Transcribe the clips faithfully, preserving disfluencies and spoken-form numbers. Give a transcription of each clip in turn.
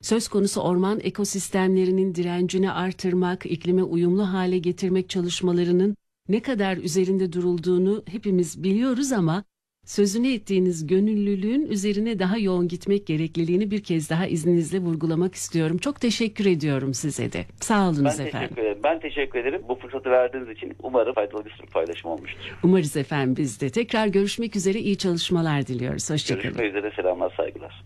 Söz konusu orman ekosistemlerinin direncini artırmak, iklime uyumlu hale getirmek çalışmalarının ne kadar üzerinde durulduğunu hepimiz biliyoruz ama sözünü ettiğiniz gönüllülüğün üzerine daha yoğun gitmek gerekliliğini bir kez daha izninizle vurgulamak istiyorum. Çok teşekkür ediyorum size de. Sağ olunuz ben efendim. Teşekkür ederim. Ben teşekkür ederim. Bu fırsatı verdiğiniz için umarım faydalı bir paylaşım olmuştur. Umarız efendim biz de. Tekrar görüşmek üzere, iyi çalışmalar diliyoruz. Hoşçakalın. Görüşmek üzere, selamlar, saygılar.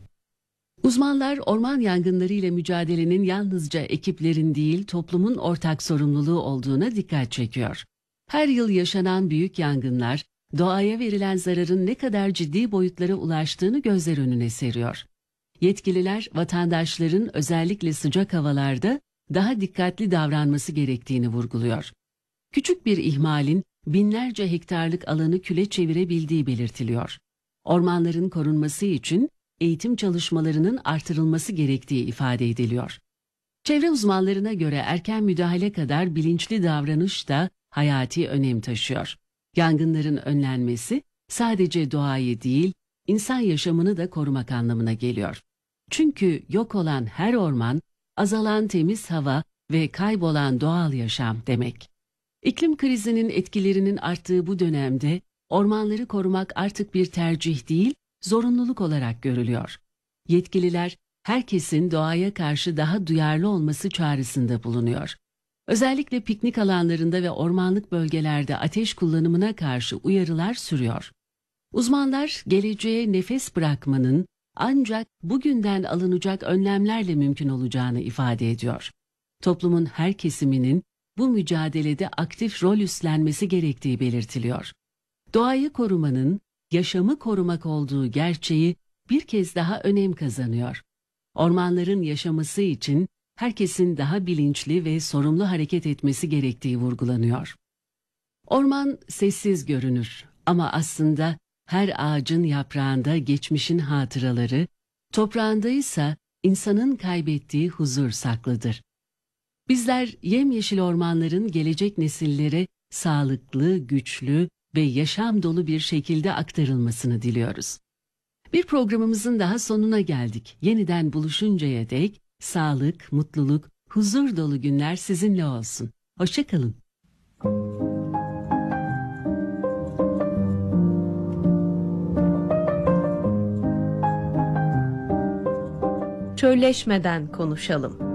Uzmanlar orman yangınları ile mücadelenin yalnızca ekiplerin değil toplumun ortak sorumluluğu olduğuna dikkat çekiyor. Her yıl yaşanan büyük yangınlar doğaya verilen zararın ne kadar ciddi boyutlara ulaştığını gözler önüne seriyor. Yetkililer vatandaşların özellikle sıcak havalarda daha dikkatli davranması gerektiğini vurguluyor. Küçük bir ihmalin binlerce hektarlık alanı küle çevirebildiği belirtiliyor. Ormanların korunması için eğitim çalışmalarının artırılması gerektiği ifade ediliyor. Çevre uzmanlarına göre erken müdahale kadar bilinçli davranış da hayati önem taşıyor. Yangınların önlenmesi sadece doğayı değil, insan yaşamını da korumak anlamına geliyor. Çünkü yok olan her orman, azalan temiz hava ve kaybolan doğal yaşam demek. İklim krizinin etkilerinin arttığı bu dönemde ormanları korumak artık bir tercih değil, zorunluluk olarak görülüyor. Yetkililer herkesin doğaya karşı daha duyarlı olması çağrısında bulunuyor. Özellikle piknik alanlarında ve ormanlık bölgelerde ateş kullanımına karşı uyarılar sürüyor. Uzmanlar geleceğe nefes bırakmanın ancak bugünden alınacak önlemlerle mümkün olacağını ifade ediyor. Toplumun her kesiminin bu mücadelede aktif rol üstlenmesi gerektiği belirtiliyor. Doğayı korumanın yaşamı korumak olduğu gerçeği bir kez daha önem kazanıyor. Ormanların yaşaması için herkesin daha bilinçli ve sorumlu hareket etmesi gerektiği vurgulanıyor. Orman sessiz görünür ama aslında her ağacın yaprağında geçmişin hatıraları, toprağında ise insanın kaybettiği huzur saklıdır. Bizler yemyeşil ormanların gelecek nesillere sağlıklı, güçlü ve yaşam dolu bir şekilde aktarılmasını diliyoruz. Bir programımızın daha sonuna geldik. Yeniden buluşuncaya dek sağlık, mutluluk, huzur dolu günler sizinle olsun. Hoşça kalın. Çölleşmeden konuşalım.